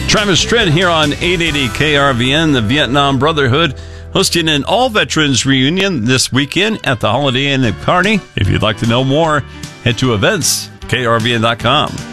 Travis Tritt here on 880 KRVN, the Vietnam Brotherhood, hosting an all-veterans reunion this weekend at the Holiday Inn at Kearney. If you'd like to know more, head to events, krvn.com.